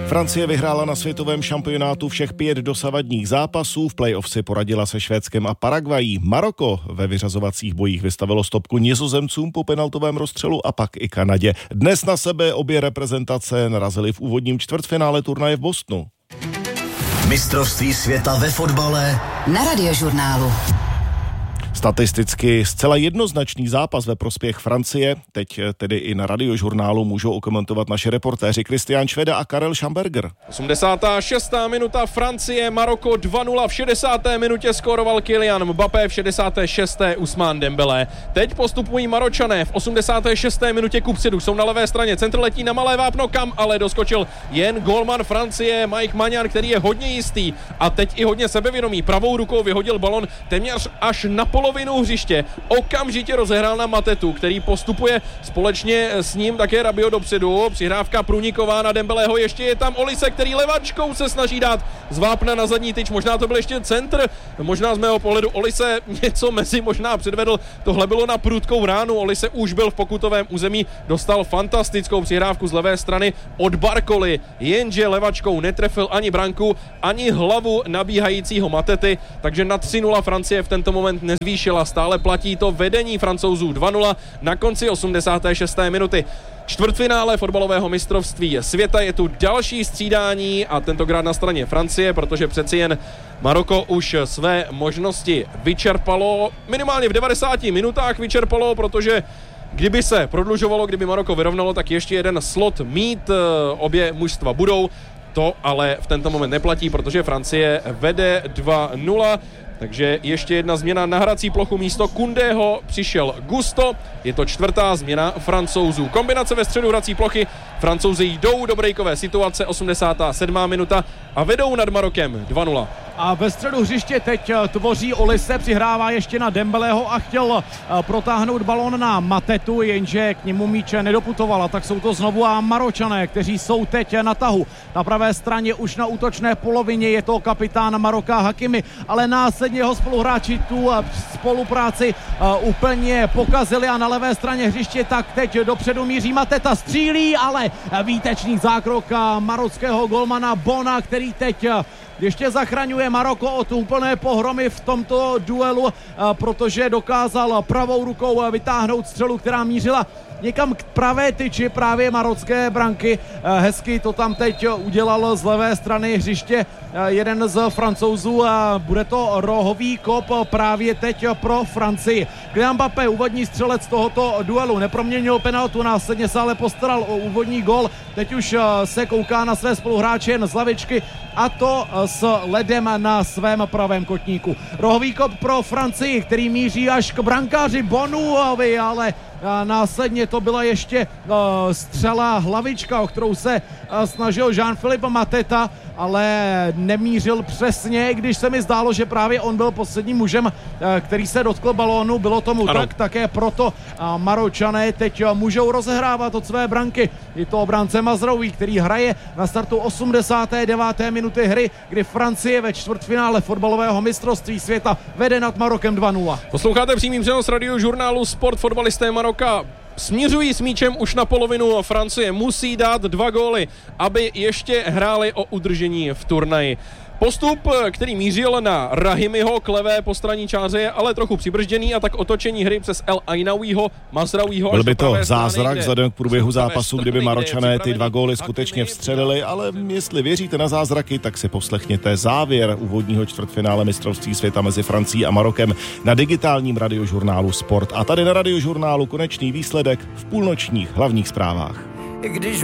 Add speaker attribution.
Speaker 1: Francie vyhrála na světovém šampionátu všech 5 dosavadních zápasů, v playoff si poradila se Švédskem a Paraguayí. Maroko ve vyřazovacích bojích vystavilo stopku Nizozemcům po penaltovém rozstřelu a pak i Kanadě. Dnes na sebe obě reprezentace narazily v úvodním čtvrtfinále turnaje v Bostonu.
Speaker 2: Mistrovství světa ve fotbale na Radiožurnálu.
Speaker 1: Statisticky zcela jednoznačný zápas ve prospěch Francie. Teď tedy i na Radiožurnálu můžou okomentovat naši reportéři Kristián Šveda a Karel Schamberger.
Speaker 3: 86. minuta Francie, Maroko 2-0, v 60. minutě skóroval Kylian Mbappé, v 66. Ousmane Dembélé. Teď postupují Maročané, v 86. minutě kupředu, jsou na levé straně, centr letí na malé vápno, kam ale doskočil jen gólman Francie Mike Maignan, který je hodně jistý a teď i hodně sebevědomý. Pravou rukou vyhodil balon téměř až na polovinu hřiště, okamžitě rozehrál na Matetu, který postupuje společně s ním také Rabiot dopředu, přihrávka průniková na Dembélého, ještě je tam Olise, který levačkou se snaží dát z vápna na zadní tyč, možná to byl ještě centr, možná z mého pohledu Olise něco mezi možná předvedl, tohle bylo na prudkou ránu, Olise už byl v pokutovém území, dostal fantastickou přihrávku z levé strany od Barcoly, jenže levačkou netrefil ani branku, ani hlavu nabíhajícího Matety, takže na 3-0 Francie v tento moment nezvýšila, stále platí to vedení Francouzů 2-0 na konci 86. minuty. Čtvrtfinále fotbalového mistrovství světa, je tu další střídání a tentokrát na straně Francie, protože přeci jen Maroko už své možnosti vyčerpalo, minimálně v 90 minutách vyčerpalo, protože kdyby se prodlužovalo, kdyby Maroko vyrovnalo, tak ještě jeden slot mít obě mužstva budou. To ale v tento moment neplatí, protože Francie vede 2-0. Takže ještě jedna změna na hrací plochu, místo Koundého přišel Gusto, je to 4. změna Francouzů. Kombinace ve středu hrací plochy, Francouzi jdou do breakové situace, 87. minuta a vedou nad Marokem 2-0.
Speaker 4: A ve středu hřiště teď tvoří Olise, přihrává ještě na Dembélého a chtěl protáhnout balón na Matetu, jenže k němu míč nedoputovala, tak jsou to znovu Maročané, kteří jsou teď na tahu. Na pravé straně už na útočné polovině je to kapitán Maroka Hakimi, ale následně jeho spoluhráči tu spolupráci úplně pokazili a na levé straně hřiště tak teď dopředu míří Mateta, střílí, ale výtečný zákrok marockého golmana Bona, který teď ještě zachraňuje Maroko od úplné pohromy v tomto duelu, protože dokázal pravou rukou vytáhnout střelu, která mířila někam k pravé tyči právě marocké branky. Hezky to tam teď udělal z levé strany hřiště jeden z Francouzů a bude to rohový kop právě teď pro Francii. Kylian Mbappé, úvodní střelec tohoto duelu, neproměnil penaltu, následně se ale postaral o úvodní gól. Teď už se kouká na své spoluhráče jen z lavičky a to s ledem na svém pravém kotníku. Rohový kop pro Francii, který míří až k brankáři Bonuovi, ale následně to byla ještě střela hlavička, o kterou se snažil Jean-Philippe Mateta, ale nemířil přesně, když se mi zdálo, že právě on byl posledním mužem, který se dotkl balónu. Bylo tomu tak, také proto Maročané teď můžou rozehrávat od své branky. Je to obránce Mazraoui, který hraje na startu 89. minuty hry, kdy Francie ve čtvrtfinále fotbalového mistrovství světa vede nad Marokem 2-0.
Speaker 3: Posloucháte přímý přenos Radiožurnálu Sport. Fotbalisté Maroka směřují s míčem už na polovinu. Francie musí dát 2 góly, aby ještě hráli o udržení v turnaji. Postup, který mířil na Rahimiho k levé postranní čáře, je ale trochu přibržděný a tak otočení hry přes El Ainaouiho, Mazraouiho.
Speaker 1: Byl by to zázrak vzhledem k průběhu zápasu, kdyby Maročané ty 2 góly skutečně vstřelili, ale jestli věříte na zázraky, tak si poslechněte závěr úvodního čtvrtfinále mistrovství světa mezi Francií a Marokem na digitálním Radiožurnálu Sport. A tady na Radiožurnálu konečný výsledek v půlnočních hlavních zprávách.
Speaker 2: Když